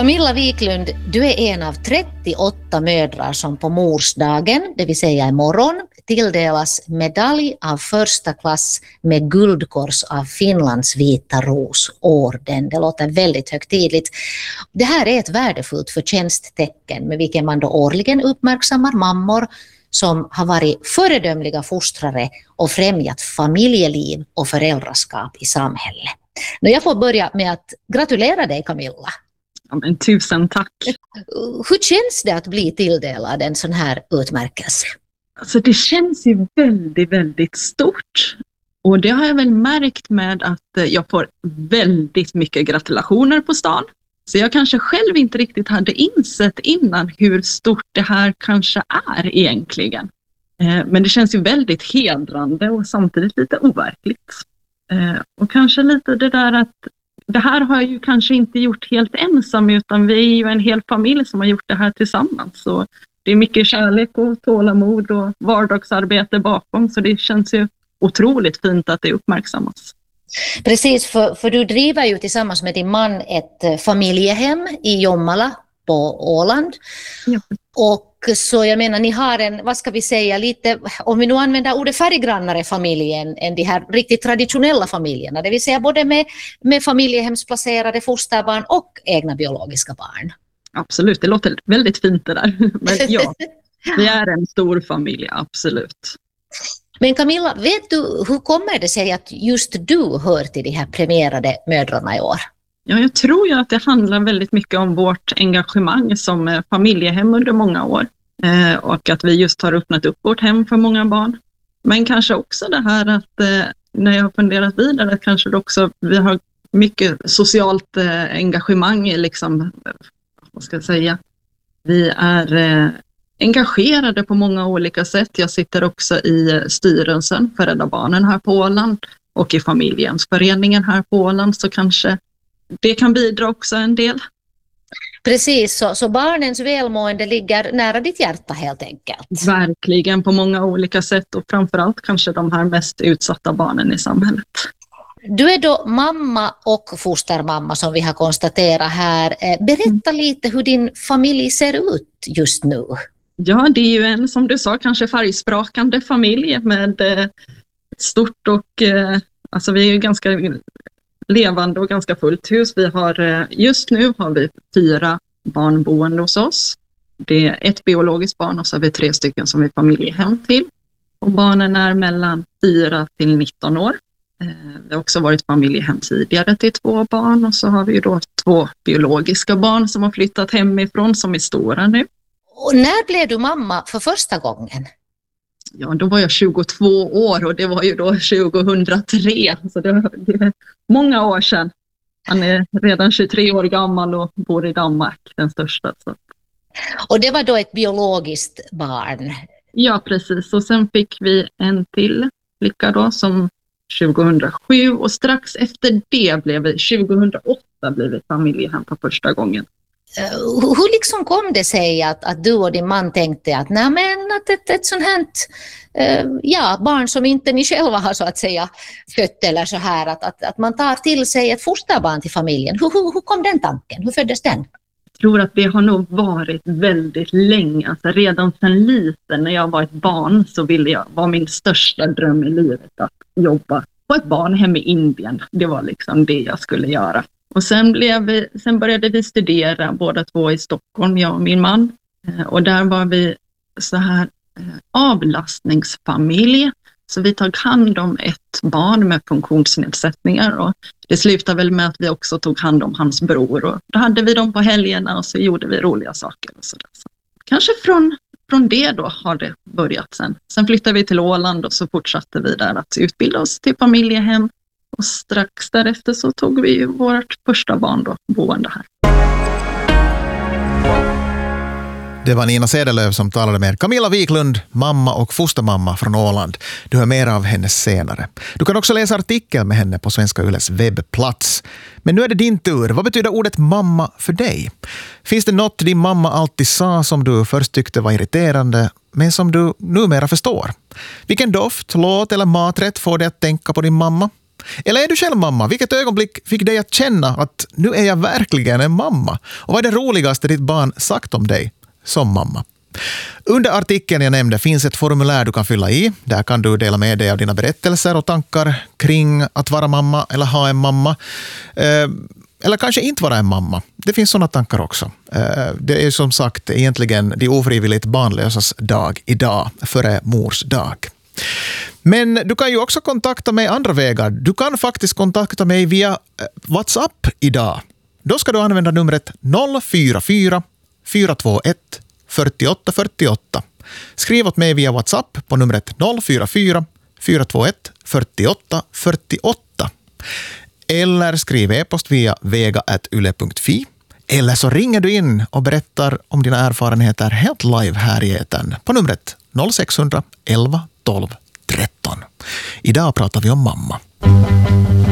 Camilla Wiklund, du är en av 38 mödrar som på morsdagen, det vill säga imorgon, tilldelas medalj av första klass med guldkors av Finlands Vita Ros-orden. Det låter väldigt högtidligt. Det här är ett värdefullt förtjänsttecken med vilken man då årligen uppmärksammar mammor som har varit föredömliga fostrare och främjat familjeliv och föräldraskap i samhället. Jag får börja med att gratulera dig, Camilla. Ja, men tusen tack. Hur känns det att bli tilldelad en sån här utmärkelse? Alltså det känns ju väldigt, väldigt stort. Och det har jag väl märkt med att jag får väldigt mycket gratulationer på stan. Så jag kanske själv inte riktigt hade insett innan hur stort det här kanske är egentligen. Men det känns ju väldigt hedrande och samtidigt lite overkligt. Och kanske lite det där att det här har jag ju kanske inte gjort helt ensam, utan vi är ju en hel familj som har gjort det här tillsammans. Så det är mycket kärlek och tålamod och vardagsarbete bakom, så det känns ju otroligt fint att det uppmärksammas. Precis, för du driver ju tillsammans med din man ett familjehem i Jomala på Åland. Ja. Och så jag menar, ni har en, vad ska vi säga, lite, om vi nu använder ordet färggrannare familjen än de här riktigt traditionella familjerna, det vill säga både med familjehemsplacerade fosterbarn och egna biologiska barn. Absolut, det låter väldigt fint det där. Men ja, vi är en stor familj, absolut. Men Camilla, vet du, hur kommer det sig att just du hör till de här premierade mödrarna i år? Ja, jag tror ju att det handlar väldigt mycket om vårt engagemang som familjehem under många år. Och att vi just har öppnat upp vårt hem för många barn. Men kanske också det här att när jag har funderat vidare, kanske det också vi har mycket socialt engagemang i liksom, vad ska jag säga? Vi är engagerade på många olika sätt. Jag sitter också i styrelsen för Rädda Barnen här på Åland och i familjehemsföreningen här på Åland, så kanske det kan bidra också en del. Precis, så barnens välmående ligger nära ditt hjärta helt enkelt. Verkligen, på många olika sätt, och framförallt kanske de här mest utsatta barnen i samhället. Du är då mamma och fostermamma som vi har konstaterat här. Berätta lite hur din familj ser ut just nu. Ja, det är ju en, som du sa, kanske färgsprakande familj med ett stort och alltså vi är ju ganska levande och ganska fullt hus. Vi har, just nu har vi 4 barn boende hos oss. Det är ett biologiskt barn och så har vi 3 stycken som vi familjehem till. Och barnen är mellan 4 till 19 år. Det har också varit familjehem tidigare till 2 barn, och så har vi ju då 2 biologiska barn som har flyttat hemifrån som är stora nu. Och när blev du mamma för första gången? Ja, då var jag 22 år och det var ju då 2003, så det är många år sedan. Han är redan 23 år gammal och bor i Danmark, den största. Så. Och det var då ett biologiskt barn? Ja, precis. Och sen fick vi en till flicka då som 2007, och strax efter det blev vi, 2008 blev vi familjehem för första gången. Hur liksom kom det sig att du och din man tänkte att nej, men att ett sånt här barn som inte ni själva har så att säga fött eller så här, att man tar till sig ett fosterbarn till familjen. Hur kom den tanken? Hur föddes den? Jag tror att det har nog varit väldigt länge. Alltså redan sedan liten när jag var ett barn så var min största dröm i livet att jobba på ett barnhem i Indien. Det var liksom det jag skulle göra. Och sen började vi studera båda 2 i Stockholm, jag och min man. Och där var vi så här avlastningsfamilj. Så vi tog hand om ett barn med funktionsnedsättningar. Och det slutade väl med att vi också tog hand om hans bror. Och då hade vi dem på helgerna och så gjorde vi roliga saker. Och så där. Så kanske från det då har det börjat sen. Sen flyttade vi till Åland och så fortsatte vi där att utbilda oss till familjehem. Och strax därefter så tog vi ju vårt första barn då boende här. Det var Nina Sedelöv som talade med Camilla Wiklund, mamma och fostermamma från Åland. Du hör mer av henne senare. Du kan också läsa artikel med henne på Svenska Yles webbplats. Men nu är det din tur. Vad betyder ordet mamma för dig? Finns det något din mamma alltid sa som du först tyckte var irriterande, men som du numera förstår? Vilken doft, låt eller maträtt får dig att tänka på din mamma? Eller är du själv mamma? Vilket ögonblick fick dig att känna att nu är jag verkligen en mamma? Och vad är det roligaste ditt barn sagt om dig som mamma? Under artikeln jag nämnde finns ett formulär du kan fylla i. Där kan du dela med dig av dina berättelser och tankar kring att vara mamma eller ha en mamma. Eller kanske inte vara en mamma. Det finns sådana tankar också. Det är som sagt egentligen de ofrivilligt barnlösas dag idag, före mors dag. Men du kan ju också kontakta mig andra vägar. Du kan faktiskt kontakta mig via WhatsApp idag. Då ska du använda numret 044 421 48 48. Skriv åt mig via WhatsApp på numret 044 421 48 48. Eller skriv e-post via vega@yle.fi. Eller så ringer du in och berättar om dina erfarenheter helt live här i etern på numret 0600 11 12 13. Idag pratar vi om mamma.